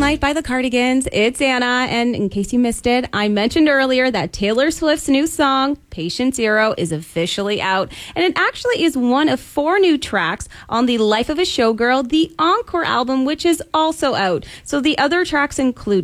Night by the Cardigans. It's Anna, and in case you missed it, I mentioned earlier that Taylor Swift's new song, Patient Zero, is officially out, and it actually is one of 4 new tracks on the Life of a Showgirl, the Encore album, which is also out. So the other tracks include